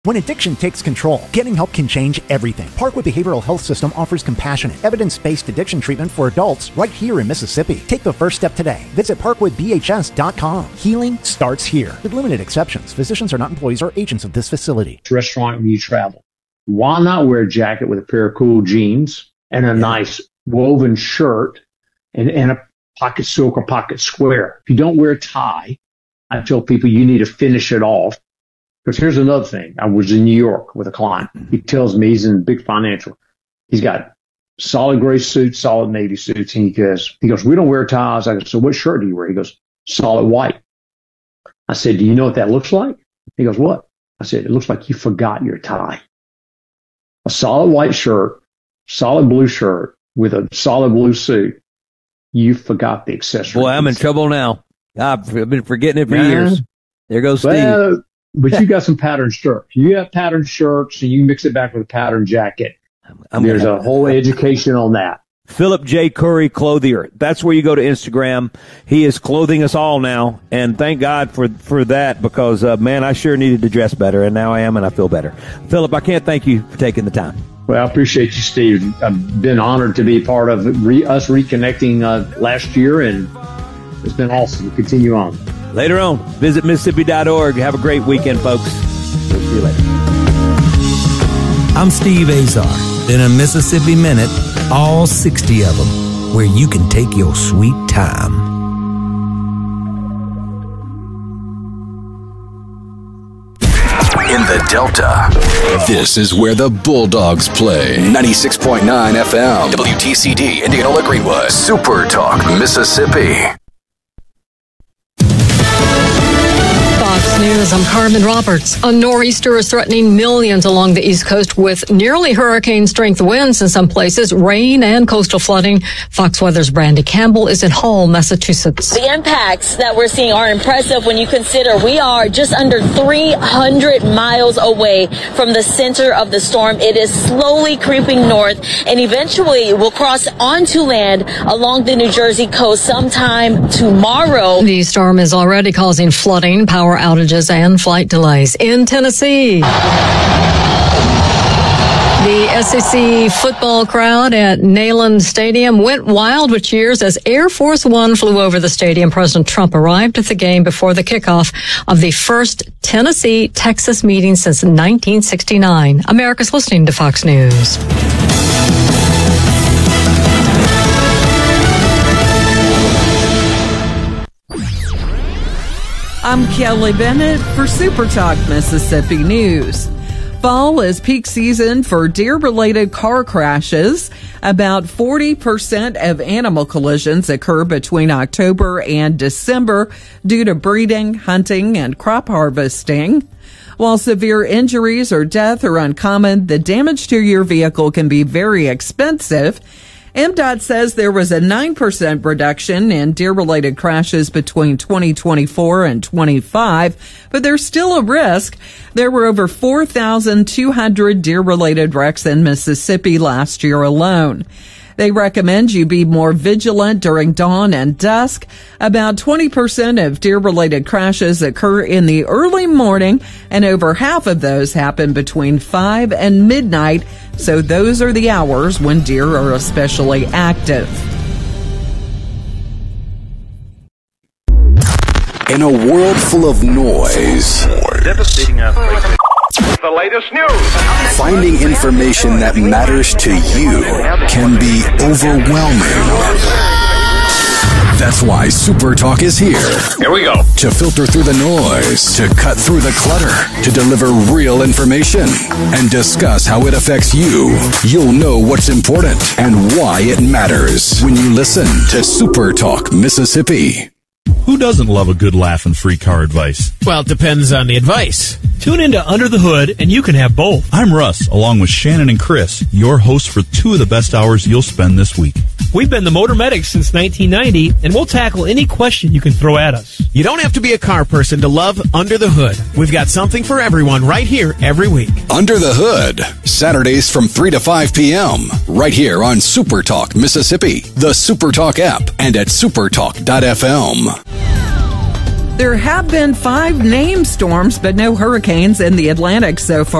When addiction takes control, getting help can change everything. Parkwood Behavioral Health System offers compassionate, evidence-based addiction treatment for adults right here in Mississippi. Take the first step today. Visit parkwoodbhs.com. Healing starts here. With limited exceptions, physicians are not employees or agents of this facility. Restaurant when you travel. Why not wear a jacket with a pair of cool jeans and a nice woven shirt and a pocket silk or pocket square? If you don't wear a tie, I tell people you need to finish it off. Because here's another thing. I was in New York with a client. He tells me he's in big financial. He's got solid gray suits, solid navy suits. And he goes, we don't wear ties. I go, so what shirt do you wear? He goes, solid white. I said, do you know what that looks like? He goes, what? I said, it looks like you forgot your tie. A solid white shirt, solid blue shirt with a solid blue suit. You forgot the accessory. Boy, I'm in trouble now. I've been forgetting it for years. There goes Steve. But you got some patterned shirts. You have patterned shirts, and you mix it back with a patterned jacket. There's a whole education on that. Philip J. Curry Clothier. That's where you go to Instagram. He is clothing us all now, and thank God for that because, man, I sure needed to dress better, and now I am, and I feel better. Philip, I can't thank you for taking the time. Well, I appreciate you, Steve. I've been honored to be part of us reconnecting last year, and it's been awesome to continue on. Later on, visit Mississippi.org. Have a great weekend, folks. We'll see you later. I'm Steve Azar. In a Mississippi Minute, all 60 of them, where you can take your sweet time. In the Delta, this is where the Bulldogs play. 96.9 FM, WTCD, Indianola Greenwood, Super Talk, Mississippi. Fox News, I'm Carmen Roberts. A nor'easter is threatening millions along the East Coast with nearly hurricane-strength winds in some places, rain and coastal flooding. Fox Weather's Brandy Campbell is in Hull, Massachusetts. The impacts that we're seeing are impressive when you consider we are just under 300 miles away from the center of the storm. It is slowly creeping north and eventually will cross onto land along the New Jersey coast sometime tomorrow. The storm is already causing flooding, power outages, and flight delays. In Tennessee, the SEC football crowd at Neyland Stadium went wild with cheers as Air Force One flew over the stadium. President Trump arrived at the game before the kickoff of the first Tennessee-Texas meeting since 1969. America's listening to Fox News. I'm Kelly Bennett for Super Talk Mississippi News. Fall is peak season for deer-related car crashes. About 40% of animal collisions occur between October and December due to breeding, hunting, and crop harvesting. While severe injuries or death are uncommon, the damage to your vehicle can be very expensive. MDOT says there was a 9% reduction in deer-related crashes between 2024 and 25, but there's still a risk. There were over 4,200 deer-related wrecks in Mississippi last year alone. They recommend you be more vigilant during dawn and dusk. About 20% of deer-related crashes occur in the early morning, and over half of those happen between 5 and midnight, so those are the hours when deer are especially active. In a world full of noise, devastating the latest news. Finding information that matters to you can be overwhelming. That's why Super Talk is here. Here we go. To filter through the noise, to cut through the clutter, to deliver real information, and discuss how it affects you. You'll know what's important and why it matters when you listen to Super Talk Mississippi. Who doesn't love a good laugh and free car advice? Well, it depends on the advice. Tune into Under the Hood, and you can have both. I'm Russ, along with Shannon and Chris, your hosts for 2 of the best hours you'll spend this week. We've been the Motor Medics since 1990, and we'll tackle any question you can throw at us. You don't have to be a car person to love Under the Hood. We've got something for everyone right here every week. Under the Hood, Saturdays from 3 to 5 p.m., right here on Super Talk Mississippi, the Super Talk app, and at supertalk.fm. There have been 5 named storms, but no hurricanes in the Atlantic so far.